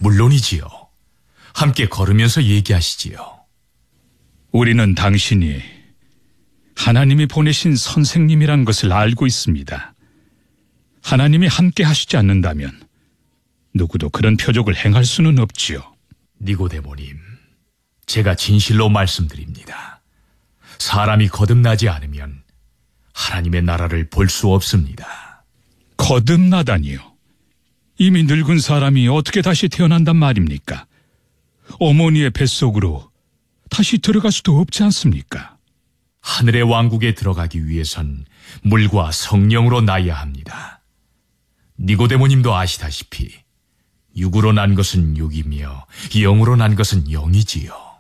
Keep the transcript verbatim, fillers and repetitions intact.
물론이지요. 함께 걸으면서 얘기하시지요. 우리는 당신이 하나님이 보내신 선생님이란 것을 알고 있습니다. 하나님이 함께 하시지 않는다면 누구도 그런 표적을 행할 수는 없지요. 니고데모님, 제가 진실로 말씀드립니다. 사람이 거듭나지 않으면 하나님의 나라를 볼 수 없습니다. 거듭나다니요? 이미 늙은 사람이 어떻게 다시 태어난단 말입니까? 어머니의 뱃속으로 다시 들어갈 수도 없지 않습니까? 하늘의 왕국에 들어가기 위해선 물과 성령으로 나야 합니다. 니고데모님도 아시다시피 육으로 난 것은 육이며 영으로 난 것은 영이지요.